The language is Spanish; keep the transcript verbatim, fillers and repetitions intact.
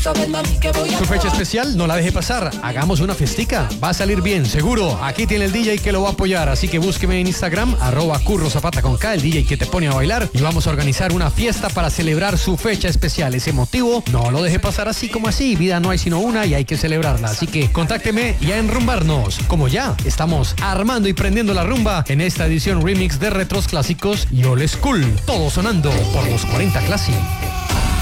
saber, mami, que voy a Su fecha especial, no la deje pasar. Hagamos una festica. Va a salir bien, seguro. Aquí tiene el D J que lo va a apoyar. Así que búsqueme en Instagram, arroba Curro Zapata con K, el D J que te pone a bailar. Y vamos a organizar una fiesta para celebrar su fecha especial. Ese motivo, no lo deje pasar así como así. Vida no hay sino una y hay que celebrarla. Así que contácteme y a enrumbarnos. Como ya estamos armando y prendiendo la rumba en esta edición remix de Retros Clásicos y Old School. Todo sonando por los cuarenta Classic.